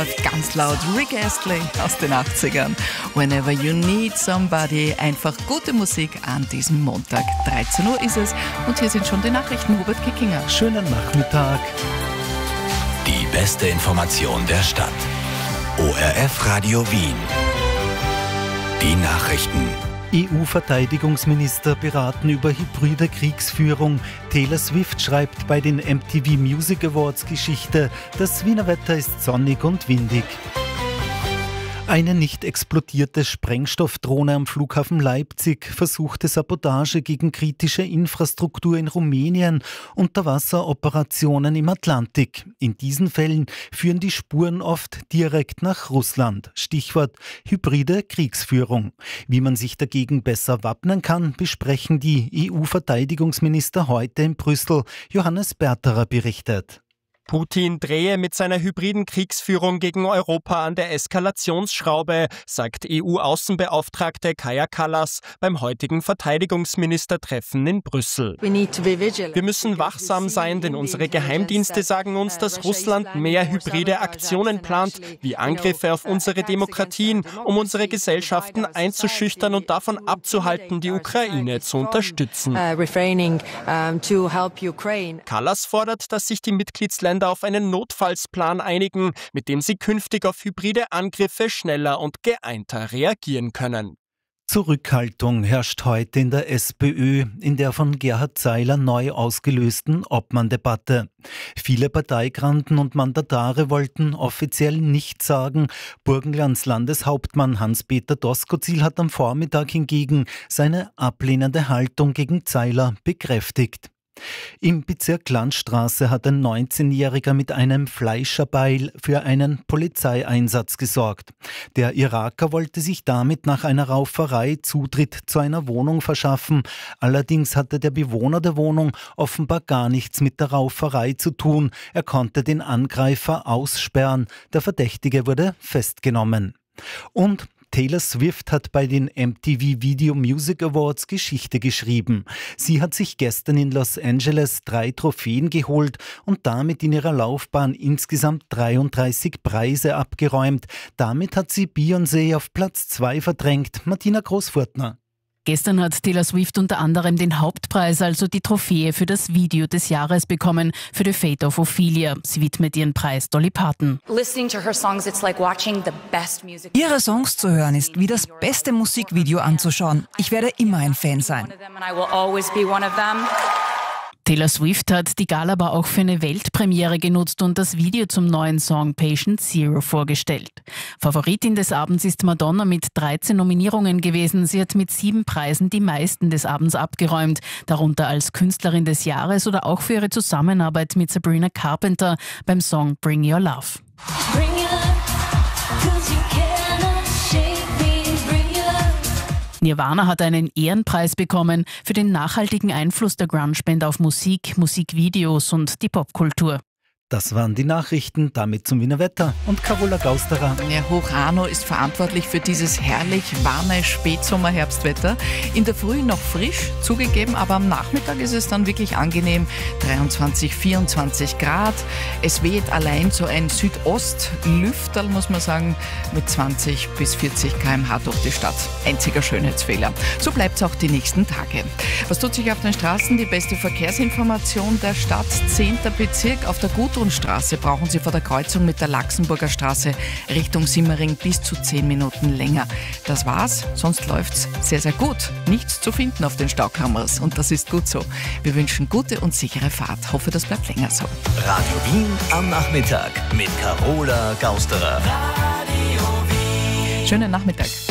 Ganz laut Rick Astley aus den 80ern. Whenever you need somebody. Einfach gute Musik an diesem Montag. 13 Uhr ist es und hier sind schon die Nachrichten. Hubert Kickinger. Schönen Nachmittag. Die beste Information der Stadt. ORF Radio Wien. Die Nachrichten. EU-Verteidigungsminister beraten über hybride Kriegsführung. Taylor Swift schreibt bei den MTV Music Awards Geschichte. Das Wiener Wetter ist sonnig und windig. Eine nicht explodierte Sprengstoffdrohne am Flughafen Leipzig, versuchte Sabotage gegen kritische Infrastruktur in Rumänien, Unterwasseroperationen im Atlantik. In diesen Fällen führen die Spuren oft direkt nach Russland. Stichwort hybride Kriegsführung. Wie man sich dagegen besser wappnen kann, besprechen die EU-Verteidigungsminister heute in Brüssel. Johannes Berterer berichtet. Putin drehe mit seiner hybriden Kriegsführung gegen Europa an der Eskalationsschraube, sagt EU-Außenbeauftragte Kaja Kallas beim heutigen Verteidigungsministertreffen in Brüssel. Wir müssen wachsam sein, denn unsere Geheimdienste sagen uns, dass Russland mehr hybride Aktionen plant, wie Angriffe auf unsere Demokratien, um unsere Gesellschaften einzuschüchtern und davon abzuhalten, die Ukraine zu unterstützen. Kallas fordert, dass sich die Mitgliedsländer auf einen Notfallsplan einigen, mit dem sie künftig auf hybride Angriffe schneller und geeinter reagieren können. Zurückhaltung herrscht heute in der SPÖ in der von Gerhard Zeiler neu ausgelösten Obmann-Debatte. Viele Parteigranden und Mandatare wollten offiziell nichts sagen. Burgenlands Landeshauptmann Hans-Peter Doskozil hat am Vormittag hingegen seine ablehnende Haltung gegen Zeiler bekräftigt. Im Bezirk Landstraße hat ein 19-Jähriger mit einem Fleischerbeil für einen Polizeieinsatz gesorgt. Der Iraker wollte sich damit nach einer Rauferei Zutritt zu einer Wohnung verschaffen. Allerdings hatte der Bewohner der Wohnung offenbar gar nichts mit der Rauferei zu tun. Er konnte den Angreifer aussperren. Der Verdächtige wurde festgenommen. Und Taylor Swift hat bei den MTV Video Music Awards Geschichte geschrieben. Sie hat sich gestern in Los Angeles 3 Trophäen geholt und damit in ihrer Laufbahn insgesamt 33 Preise abgeräumt. Damit hat sie Beyoncé auf Platz 2 verdrängt. Martina Großfurtner. Gestern hat Taylor Swift unter anderem den Hauptpreis, also die Trophäe für das Video des Jahres bekommen, für The Fate of Ophelia. Sie widmet ihren Preis Dolly Parton. Ihre Songs zu hören ist wie das beste Musikvideo anzuschauen. Ich werde immer ein Fan sein. Taylor Swift hat die Gala aber auch für eine Weltpremiere genutzt und das Video zum neuen Song Patient Zero vorgestellt. Favoritin des Abends ist Madonna mit 13 Nominierungen gewesen. Sie hat mit 7 Preisen die meisten des Abends abgeräumt, darunter als Künstlerin des Jahres oder auch für ihre Zusammenarbeit mit Sabrina Carpenter beim Song Bring Your Love. Nirvana hat einen Ehrenpreis bekommen für den nachhaltigen Einfluss der Grunge-Band auf Musik, Musikvideos und die Popkultur. Das waren die Nachrichten, damit zum Wiener Wetter und Carola Gausterer. Ja, Hoch Arno ist verantwortlich für dieses herrlich warme Spätsommer-Herbstwetter. In der Früh noch frisch, zugegeben, aber am Nachmittag ist es dann wirklich angenehm. 23, 24 Grad. Es weht allein so ein Südostlüfterl, muss man sagen, mit 20 bis 40 km/h durch die Stadt. Einziger Schönheitsfehler. So bleibt es auch die nächsten Tage. Was tut sich auf den Straßen? Die beste Verkehrsinformation der Stadt. 10. Bezirk auf der Gudrunstraße brauchen Sie vor der Kreuzung mit der Laxenburger Straße Richtung Simmering bis zu 10 Minuten länger. Das war's, sonst läuft's sehr, sehr gut. Nichts zu finden auf den Staukammers und das ist gut so. Wir wünschen gute und sichere Fahrt. Hoffe, das bleibt länger so. Radio Wien am Nachmittag mit Carola Gausterer. Schönen Nachmittag.